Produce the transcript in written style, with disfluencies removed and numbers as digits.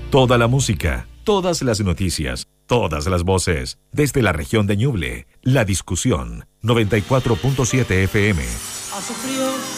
Toda la música, todas las noticias, todas las voces. Desde la región de Ñuble, La Discusión, 94.7 FM. Hace frío